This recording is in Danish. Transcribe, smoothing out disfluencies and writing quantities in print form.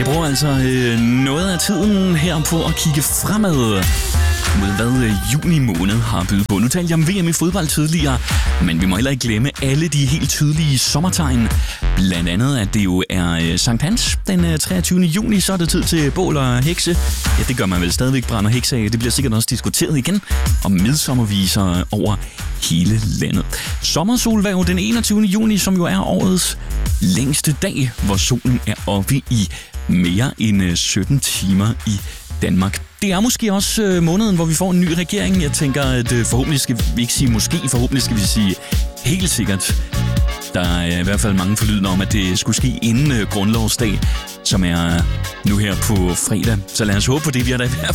Jeg bruger altså noget af tiden her på at kigge fremad mod hvad juni måned har bydet på. Nu talte jeg om VM i fodbold tidligere, men vi må heller ikke glemme alle de helt tydelige sommertegn. Blandt andet, at det jo er Sankt Hans den 23. juni, så er det tid til bål og hekse. Ja, det gør man vel stadigvæk, brænder hekse af. Det bliver sikkert også diskuteret igen om midsommerviser over hele landet. Sommersolværv den 21. juni, som jo er årets længste dag, hvor solen er oppe i mere end 17 timer i Danmark. Det er måske også måneden, hvor vi får en ny regering. Jeg tænker, at forhåbentlig skal vi ikke sige måske, forhåbentlig skal vi sige helt sikkert. Der er i hvert fald mange forlydende om, at det skulle ske inden grundlovsdag, som er nu her på fredag. Så lad os håbe på det. Vi har da i hvert